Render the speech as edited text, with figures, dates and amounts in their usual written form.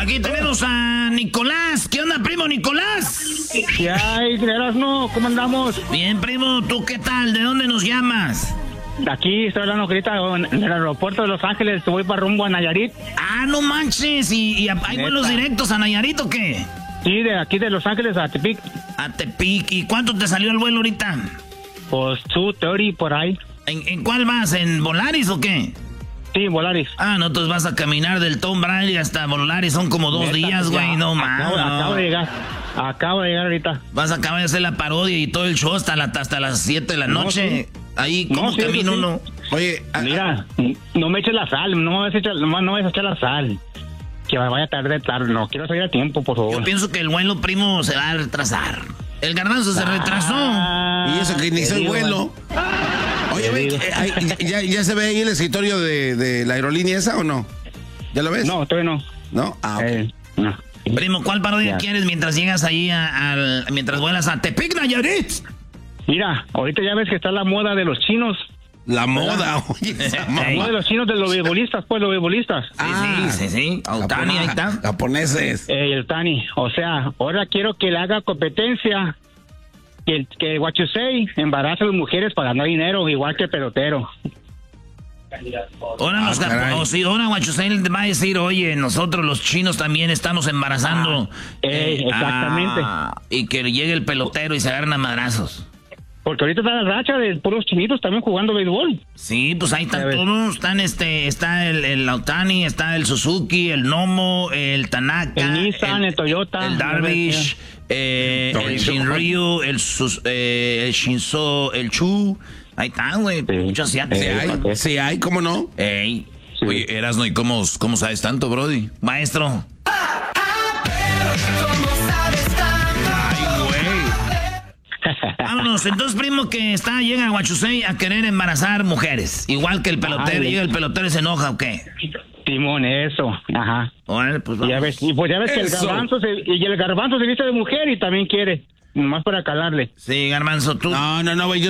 Aquí tenemos a Nicolás. ¿Qué onda, primo Nicolás? ¿Qué hay, no? ¿Cómo andamos? Bien, primo, ¿tú qué tal? ¿De dónde nos llamas? De aquí estoy hablando ahorita en el aeropuerto de Los Ángeles, que voy para rumbo a Nayarit. Ah, no manches, ¿y hay vuelos directos a Nayarit o qué? Sí, de aquí de Los Ángeles a Tepic. A Tepic, ¿y cuánto te salió el vuelo ahorita? Pues 2:30 por ahí. ¿En cuál vas? ¿En Volaris o qué? Sí, Volaris. Ah, no, entonces vas a caminar del Tom Brady hasta Volaris, son como 2 días, güey, no mames. Acabo de llegar ahorita. Vas a acabar de hacer la parodia y todo el show hasta las 7 de la noche. Sí. Ahí, ¿cómo camina uno? Oye, mira, no me eches la sal, no me vayas a echar la sal. Que vaya tarde, no, quiero salir a tiempo, por favor. Yo pienso que el vuelo, primo, se va a retrasar. El garbanzo se retrasó. Y eso que inició el vuelo. Oye, ve, ¿ya se ve ahí el escritorio de la aerolínea esa o no? ¿Ya lo ves? No, todavía no. ¿No? Ah, ok. No. Primo, ¿cuál parodia quieres mientras llegas ahí mientras vuelas a Tepic, Nayarit? Mira, ahorita ya ves que está la moda de los chinos. La moda, oye. La moda de los chinos, de los beisbolistas, pues, los beisbolistas. Sí. Otani, ahí está. Japoneses. El Tani. O sea, ahora quiero que le haga competencia. Que what you say, embaraza a las mujeres para ganar dinero, igual que el pelotero. Ahora Huachusei va a decir, oye, nosotros los chinos también estamos embarazando. Exactamente. Y que llegue el pelotero y se agarren a madrazos. Porque ahorita está la racha de puros chinitos también jugando béisbol. Sí, pues ahí están todos. Está el Otani, está el Suzuki, el Nomo, el Tanaka, el Nissan, el Toyota, el Darvish, el Shinryu, el Shinzo, el Chu. Ahí están, güey. Muchos asiáticos. Sí hay, ¿cómo no? Ey. Sí. Oye, Erasno, ¿y cómo sabes tanto, brody? Maestro. Vámonos, entonces, primo, que llega a Huachusei a querer embarazar mujeres. Igual que el pelotero, llega el pelotero y se enoja, ¿o qué? Timón, eso, ajá. Bueno, pues ya ves que el garbanzo se viste de mujer y también quiere, nomás para calarle. Sí, garbanzo, tú. No, güey,